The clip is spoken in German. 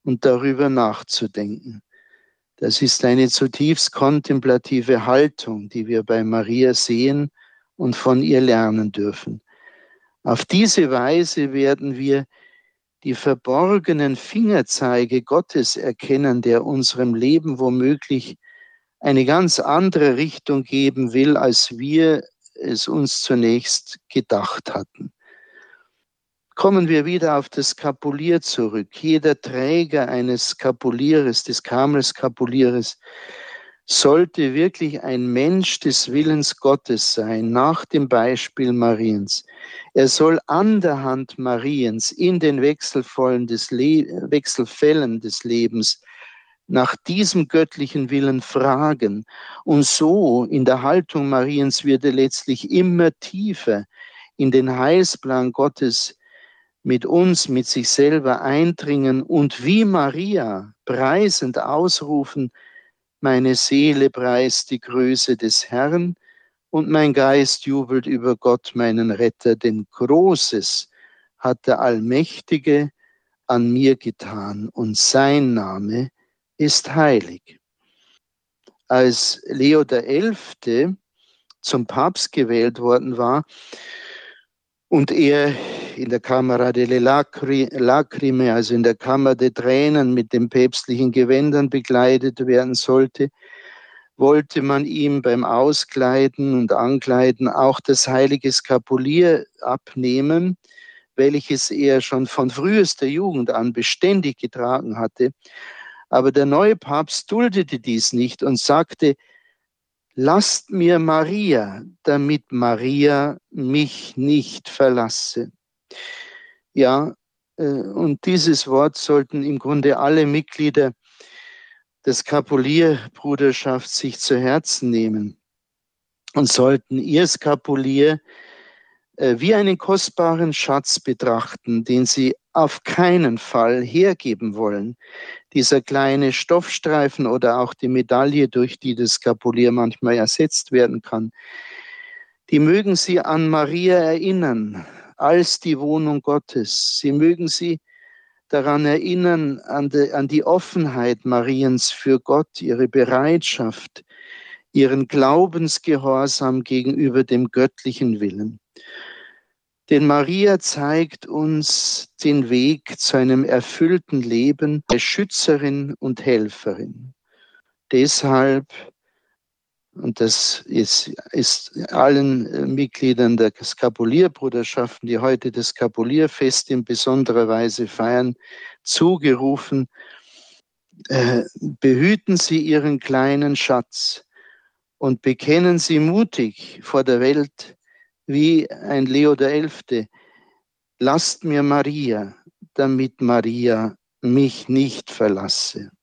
und darüber nachzudenken. Das ist eine zutiefst kontemplative Haltung, die wir bei Maria sehen und von ihr lernen dürfen. Auf diese Weise werden wir die verborgenen Fingerzeige Gottes erkennen, der unserem Leben womöglich eine ganz andere Richtung geben will, als wir es uns zunächst gedacht hatten. Kommen wir wieder auf das Skapulier zurück. Jeder Träger eines Skapulieres, des Karmelskapulieres, sollte wirklich ein Mensch des Willens Gottes sein, nach dem Beispiel Mariens. Er soll an der Hand Mariens in den Wechselfällen des Lebens nach diesem göttlichen Willen fragen. Und so in der Haltung Mariens wird er letztlich immer tiefer in den Heilsplan Gottes mit uns, mit sich selber eindringen und wie Maria preisend ausrufen: Meine Seele preist die Größe des Herrn und mein Geist jubelt über Gott, meinen Retter, denn Großes hat der Allmächtige an mir getan und sein Name ist heilig. Als Leo XI. Zum Papst gewählt worden war und er in der Camera delle Lacrime, also in der Kammer der Tränen, mit den päpstlichen Gewändern bekleidet werden sollte, wollte man ihm beim Auskleiden und Ankleiden auch das heilige Skapulier abnehmen, welches er schon von frühester Jugend an beständig getragen hatte. Aber der neue Papst duldete dies nicht und sagte: Lasst mir Maria, damit Maria mich nicht verlasse. Ja, und dieses Wort sollten im Grunde alle Mitglieder der Skapulierbruderschaft sich zu Herzen nehmen und sollten ihr Skapulier wie einen kostbaren Schatz betrachten, den sie auf keinen Fall hergeben wollen. Dieser kleine Stoffstreifen oder auch die Medaille, durch die das Skapulier manchmal ersetzt werden kann, die mögen sie an Maria erinnern, als die Wohnung Gottes. Sie mögen sie daran erinnern, an die Offenheit Mariens für Gott, ihre Bereitschaft, ihren Glaubensgehorsam gegenüber dem göttlichen Willen. Denn Maria zeigt uns den Weg zu einem erfüllten Leben als Schützerin und Helferin. Deshalb, und das ist allen Mitgliedern der Skapulierbruderschaften, die heute das Skapulierfest in besonderer Weise feiern, zugerufen: Behüten Sie Ihren kleinen Schatz und bekennen Sie mutig vor der Welt, wie ein Leo XI: Lasst mir Maria, damit Maria mich nicht verlasse.